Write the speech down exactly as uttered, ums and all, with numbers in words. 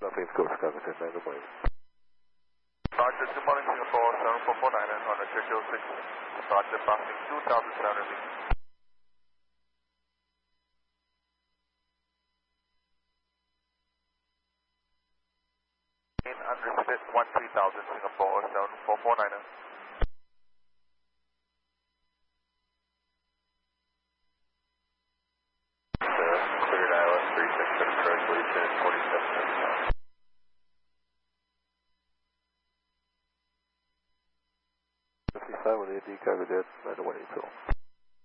Nothing Scope Chicago ten nine, good morning. Roger, good morning Singapore, seven four four nine on the Churchill six. Roger, passing two thousand seven hundred feet. In unrestricted one three thousand Singapore, seven four four nine. Cleared I L S three six six, resolution forty-seven seventy-five. fifty-five with A D, cargo jet, nine one eight two.